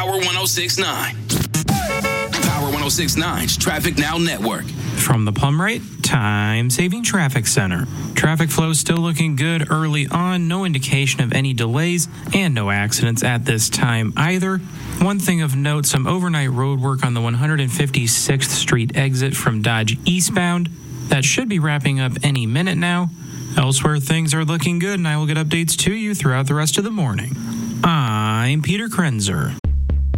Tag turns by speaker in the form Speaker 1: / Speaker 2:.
Speaker 1: Power 106.9. Power 106.9's Traffic Now Network.
Speaker 2: From the Plum Rate Time-Saving Traffic Center. Traffic flow still looking good early on. No indication of any delays and no accidents at this time either. One thing of note, some overnight road work on the 156th Street exit from Dodge eastbound. That should be wrapping up any minute now. Elsewhere, things are looking good, and I will get updates to you throughout the rest of the morning. I'm Peter Krenzer.